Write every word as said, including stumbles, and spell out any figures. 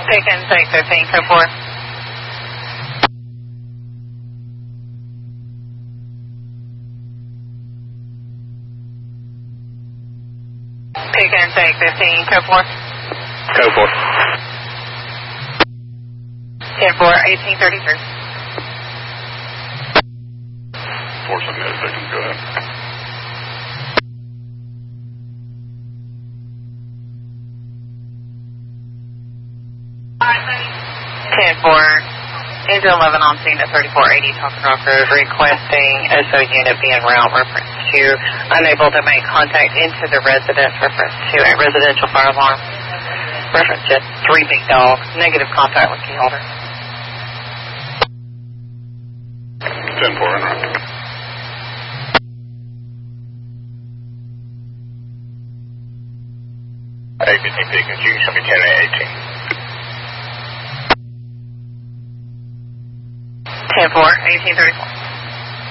Pick and take fifteen, code four. Pick and take fifteen, code four. Code four. ten four, eighteen thirty-three. Four submitted, victim, go ahead. ten four, engine eleven on scene at thirty-four eighty Talking Rock Road, requesting S O unit be en route, reference to unable to make contact into the residence, reference to a residential fire alarm, reference to three big dogs, negative contact with key holder. ten four, en route. A B T P, you should be ten eighteen. ten four, eighteen thirty-four.